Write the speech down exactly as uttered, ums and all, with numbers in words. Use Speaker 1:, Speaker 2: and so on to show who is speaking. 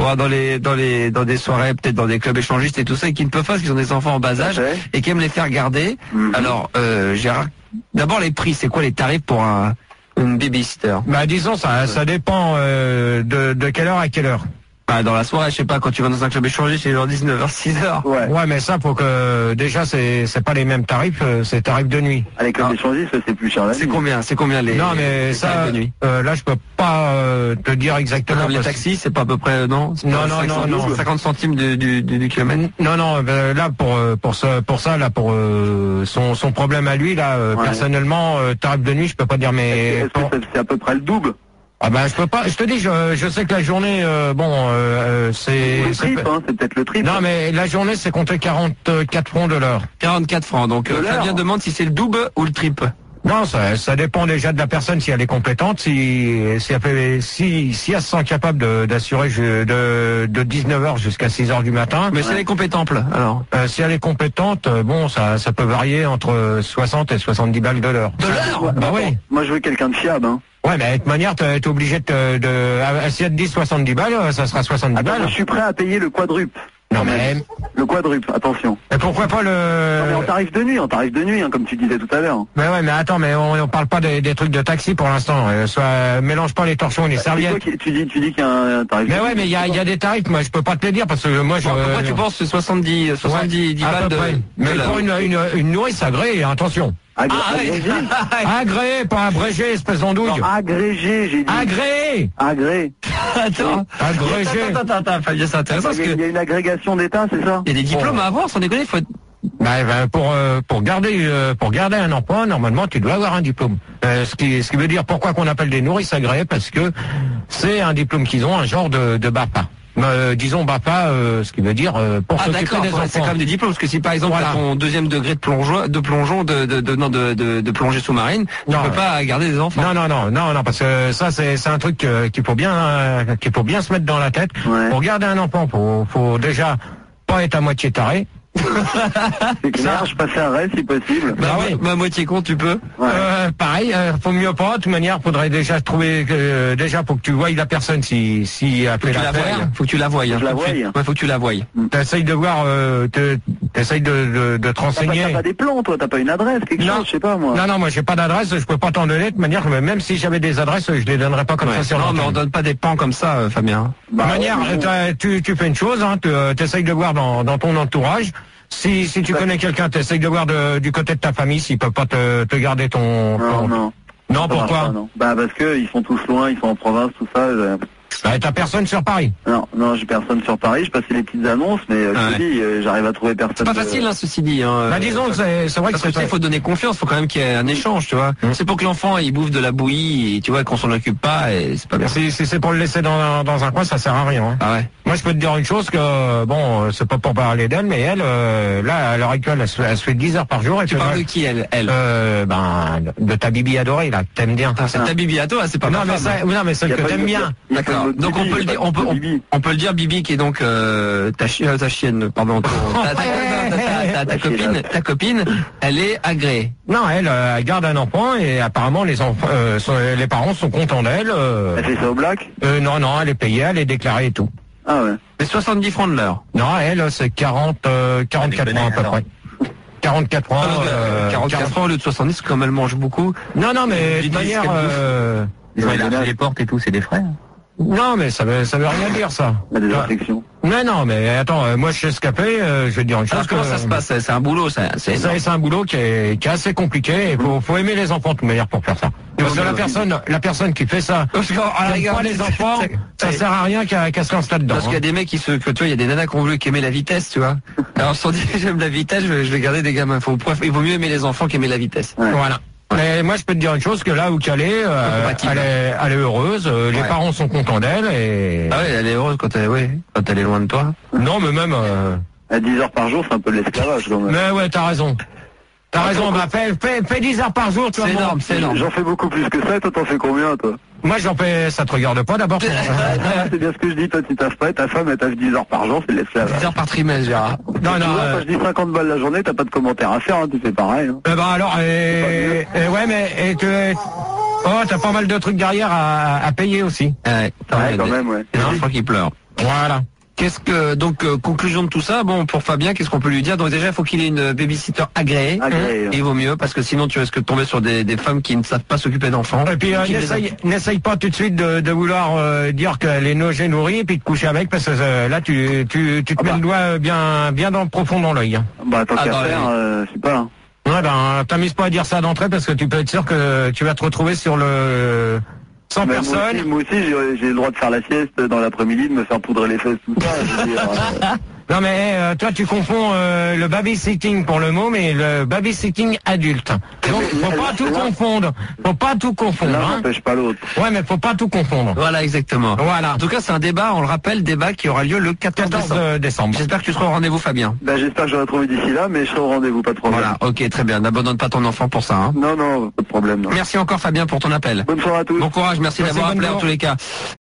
Speaker 1: voir dans les dans les dans des soirées, peut-être dans des clubs échangistes et tout ça, et qui ne peuvent pas parce qu'ils ont des enfants en bas âge et qui aiment les faire garder. Mm-hmm. Alors, euh, Gérard, d'abord les prix, c'est quoi les tarifs pour un une babysitter?
Speaker 2: Bah disons ça, ça dépend euh, de de quelle heure à quelle heure.
Speaker 1: Bah, dans la soirée, je sais pas, quand tu vas dans un club échangé, c'est genre dix-neuf heures, six heures.
Speaker 2: Ouais. Ouais, mais ça, pour que, déjà, c'est, c'est pas les mêmes tarifs, c'est tarifs de nuit.
Speaker 3: Ah, les clubs ah. échangés, ça, c'est plus cher.
Speaker 1: C'est combien, c'est combien les,
Speaker 2: non, mais
Speaker 1: les
Speaker 2: ça,
Speaker 1: tarifs de nuit?
Speaker 2: Euh, là, je peux pas, euh, te dire exactement.
Speaker 1: Comme les taxis, c'est pas à peu près, non?
Speaker 2: Non, non, non, non.
Speaker 1: cinquante centimes du, du, du, du kilomètre?
Speaker 2: Non, non, ben, là, pour, pour ça, pour ça, là, pour, euh, son, son problème à lui, là, euh, ouais. personnellement, euh, tarif de nuit, je peux pas dire, mais.
Speaker 3: Est-ce que, est-ce que c'est à peu près le double?
Speaker 2: Ah ben je peux pas, je te dis, je, je sais que la journée, euh, bon, euh, c'est...
Speaker 3: C'est le trip, hein, c'est peut-être le trip.
Speaker 2: Non mais la journée c'est compté quarante-quatre francs de l'heure.
Speaker 1: quarante-quatre francs, donc euh, Fabien demande si c'est le double ou le triple.
Speaker 2: Non, ça, ça dépend déjà de la personne, si elle est compétente, si, si elle fait, si, si elle se sent capable de, d'assurer de, de dix-neuf heures jusqu'à six heures du matin.
Speaker 1: Mais ouais. si elle est compétente, alors.
Speaker 2: Euh, si elle est compétente, bon, ça, ça peut varier entre soixante et soixante-dix balles de l'heure.
Speaker 1: De l'heure?
Speaker 2: Bah oui.
Speaker 3: Moi je veux quelqu'un de fiable, hein.
Speaker 2: Ouais, mais de toute manière, t'es es obligé de, de, si elle te dit soixante-dix balles, ça sera soixante-dix
Speaker 3: Attends,
Speaker 2: balles.
Speaker 3: Je suis prêt à payer le quadruple.
Speaker 2: Non mais...
Speaker 3: Le quadruple, attention.
Speaker 2: Et pourquoi pas le...
Speaker 3: Non mais en tarif de nuit, en tarif de nuit, hein, comme tu disais tout à l'heure.
Speaker 2: Mais ouais, mais attends, mais on, on parle pas des, des trucs de taxi pour l'instant. Euh, soit mélange pas les torchons et les serviettes.
Speaker 3: Qui, tu dis, tu dis qu'il y a un, un tarif.
Speaker 2: Mais
Speaker 3: de
Speaker 2: ouais,
Speaker 3: nuit,
Speaker 2: mais il y a, y a des tarifs. Moi, je peux pas te les dire parce que moi, je.
Speaker 1: Bon, pourquoi euh, tu penses que soixante-dix, soixante-dix
Speaker 2: ouais,
Speaker 1: balles de.
Speaker 2: Mais pour une, une, une nourrice agréée, attention.
Speaker 3: Agré
Speaker 1: ah,
Speaker 3: agrégé
Speaker 2: Agréé, pas abrégé, espèce d'andouille.
Speaker 3: Non, agrégé, j'ai dit.
Speaker 2: Agréé.
Speaker 3: Agré.
Speaker 1: Attends.
Speaker 2: Agrégé.
Speaker 1: Attends, attends, attends, Fabien, c'est intéressant parce que...
Speaker 3: Il y a une agrégation d'État, c'est ça?
Speaker 1: Il y a des diplômes à avoir, sans déconner, il faut être...
Speaker 2: Bah, ben, pour euh, pour garder euh, pour garder un emploi, normalement, tu dois avoir un diplôme. Euh, ce qui ce qui veut dire pourquoi qu'on appelle des nourrices agréées, parce que c'est un diplôme qu'ils ont, un genre de de BAPA. Euh, disons BAPA, euh, ce qui veut dire euh, pour
Speaker 1: ah,
Speaker 2: s'occuper des enfants.
Speaker 1: C'est quand même des diplômes, parce que si par exemple voilà. tu as ton deuxième degré de plongeon, de plongeon, de de de, non, de, de, de plongée sous-marine, tu peux pas garder des enfants.
Speaker 2: Non non non non non parce que ça c'est c'est un truc euh, qu'il faut bien euh, qu'il faut bien se mettre dans la tête. Ouais. Pour garder un enfant, faut faut déjà pas être à moitié taré.
Speaker 3: C'est clair, je passe un rêve si possible.
Speaker 1: Bah, bah oui, ma moitié con, tu peux.
Speaker 2: Ouais. Euh, pareil, euh, faut mieux pas. De toute manière, faudrait déjà trouver euh, déjà pour que tu voies la personne si si après
Speaker 1: la faire. Faut que tu la voies.
Speaker 3: Faut que tu la voies.
Speaker 1: Ouais, faut que tu la voies.
Speaker 2: T'essayes de voir, euh, t'essayes de de, de te renseigner.
Speaker 3: T'as pas, pas des plans, toi. T'as pas une adresse, quelque non. chose, je sais pas moi.
Speaker 2: Non non, moi j'ai pas d'adresse. Je peux pas t'en donner. De manière, même si j'avais des adresses, je les donnerais pas comme
Speaker 1: ouais.
Speaker 2: ça sur.
Speaker 1: Non, mais on donne pas des pans comme ça, euh, Fabien.
Speaker 2: Bah, de manière, ouais, tu tu fais une chose, hein, t'essayes de voir dans dans ton entourage. Si, si tu connais quelqu'un, t'essayes de voir de, du côté de ta famille s'ils peuvent pas te, te garder ton...
Speaker 3: Non,
Speaker 2: ton...
Speaker 3: non.
Speaker 2: Non, pourquoi?
Speaker 3: Pas, non. Bah parce que ils sont tous loin, ils sont en province, tout ça. Je...
Speaker 2: Bah t'as personne sur Paris?
Speaker 3: Non, non, j'ai personne sur Paris, je passais les petites annonces, mais euh, ah je te ouais. dis, euh, j'arrive à trouver personne.
Speaker 1: C'est pas
Speaker 3: de...
Speaker 1: facile, hein, ceci dit. Hein,
Speaker 2: bah disons que c'est vrai que
Speaker 1: c'est il faut donner confiance, faut quand même qu'il y ait un échange, tu vois. Mmh. C'est pour que l'enfant il bouffe de la bouillie, et tu vois, qu'on s'en occupe pas, et c'est pas bien.
Speaker 2: Si, si c'est pour le laisser dans, dans un coin, ça sert à rien. Hein.
Speaker 1: Ah ouais.
Speaker 2: Moi je peux te dire une chose que, bon, c'est pas pour parler d'elle, mais elle, euh, là, à l'heure actuelle, elle se, elle se fait dix heures par jour. Et
Speaker 1: tu parles de qui, elle, elle
Speaker 2: euh, ben, de ta bibi adorée, là, que t'aimes bien.
Speaker 1: Ah, c'est ta bibi à toi, c'est pas
Speaker 2: non, mais ça, non, mais celle que t'aimes bien.
Speaker 1: D'accord. Donc on peut le dire, on peut, on, on peut le dire, Bibi, qui est donc euh, ta, chi ta chienne, pardon, ta, ta, ta, ta, ta copine, ta copine, elle est agréée.
Speaker 2: Non, elle, euh, elle garde un enfant et apparemment les enfants, euh, sont, les parents sont contents d'elle. Euh,
Speaker 3: elle fait ça au black
Speaker 2: euh, Non, non, elle est payée, elle est déclarée et tout.
Speaker 3: Ah ouais.
Speaker 1: C'est soixante-dix francs de l'heure.
Speaker 2: Non, elle, c'est quarante, euh, quarante-quatre francs à peu près. quarante-quatre francs.
Speaker 1: Euh, quarante-quatre francs au lieu de soixante-dix, comme elle mange beaucoup.
Speaker 2: Non, non, mais de manière. Euh,
Speaker 1: ils ont élargi les portes et tout, c'est des frais.
Speaker 2: Non, mais ça veut, ça veut rien dire, ça.
Speaker 3: Il y a des infections.
Speaker 2: Mais non, mais attends, euh, moi je suis escapé, euh, je vais te dire une chose.
Speaker 1: Alors, comment
Speaker 2: que,
Speaker 1: ça se passe? C'est un boulot, ça. C'est
Speaker 2: un boulot qui est, qui est assez compliqué. Il faut, faut aimer les enfants de toute manière pour faire ça. Parce que la personne, la personne qui fait ça,
Speaker 1: parce que, à la rigueur,
Speaker 2: les enfants, ça sert à rien qu'à qu se lancer là-dedans.
Speaker 1: Parce qu'il y a des mecs qui se, que tu vois, il y a des nanas qui ont voulu qui aimaient la vitesse, tu vois. Alors, ils se sont dit, j'aime la vitesse, je vais, je vais garder des gamins. Faut, il vaut mieux aimer les enfants qu'aimer la vitesse.
Speaker 2: Ouais. Voilà. Mais moi, je peux te dire une chose, que là où qu'elle est, euh, elle est, elle est heureuse, euh, les ouais. parents sont contents d'elle et...
Speaker 1: Ah oui, elle est heureuse quand elle, oui, quand elle est loin de toi.
Speaker 2: Non, mais même... Euh...
Speaker 3: À dix heures par jour, c'est un peu de l'esclavage, quand même.
Speaker 2: Mais ouais, t'as raison. T'as
Speaker 3: ah,
Speaker 2: raison, bah, fais, fais, fais dix heures par jour, tu vois.
Speaker 1: C'est énorme, c'est énorme.
Speaker 3: J'en fais beaucoup plus que ça, toi t'en fais combien, toi?
Speaker 2: Moi, j'en fais, ça te regarde pas d'abord.
Speaker 3: C'est bien ce que je dis, toi tu taffes pas, ta femme elle taffe dix heures par jour, c'est de l'esclavage.
Speaker 1: dix heures par trimestre, Gérard.
Speaker 2: Non, non.
Speaker 3: Vois, euh... Quand je dis cinquante balles la journée, t'as pas de commentaire à faire, hein, tu fais pareil. Hein.
Speaker 2: Eh ben alors, et, et ouais, mais, et que, oh, t'as pas mal de trucs derrière à, à payer aussi.
Speaker 1: Ouais,
Speaker 3: ouais quand même, ouais.
Speaker 1: Les enfants qui pleurent.
Speaker 2: Voilà.
Speaker 1: Qu'est-ce que donc euh, conclusion de tout ça, bon pour Fabien, qu'est-ce qu'on peut lui dire? Donc déjà il faut qu'il ait une babysitter agréée,
Speaker 3: agréée.
Speaker 1: Il vaut mieux parce que sinon tu risques de tomber sur des, des femmes qui ne savent pas s'occuper d'enfants.
Speaker 2: Et puis euh, n'essaye, n'essaye pas tout de suite de, de vouloir euh, dire qu'elle est nogée nourrie et puis de coucher avec parce que euh, là tu tu, tu te ah mets bah. le doigt bien bien dans le profond dans l'œil.
Speaker 3: Bah tant ah qu'à bah, faire, euh, je sais pas.
Speaker 2: Ouais ben t'amuses pas à dire ça d'entrée parce que tu peux être sûr que tu vas te retrouver sur le cent
Speaker 3: mais
Speaker 2: personnes.
Speaker 3: Moi aussi, moi aussi j'ai le droit de faire la sieste dans l'après-midi, de me faire poudrer les fesses, tout ça. Je veux dire, euh...
Speaker 2: Non mais euh, toi tu confonds euh, le babysitting pour le mot, mais le babysitting adulte. Donc faut pas tout confondre. Faut pas tout confondre.
Speaker 3: L'un
Speaker 2: hein.
Speaker 3: n'empêche pas l'autre.
Speaker 2: Ouais mais faut pas tout confondre.
Speaker 1: Voilà exactement.
Speaker 2: Voilà.
Speaker 1: En tout cas c'est un débat, on le rappelle, débat qui aura lieu le quatorze décembre. J'espère que tu seras au rendez-vous Fabien.
Speaker 3: Ben j'espère que j'aurai trouvé d'ici là, mais je serai au rendez-vous, pas de problème.
Speaker 1: Voilà, ok très bien. N'abandonne pas ton enfant pour ça. Hein.
Speaker 3: Non non, pas de problème. Non.
Speaker 1: Merci encore Fabien pour ton appel.
Speaker 3: Bonne soirée à tous.
Speaker 1: Bon courage, merci, merci d'avoir appelé en tous les cas.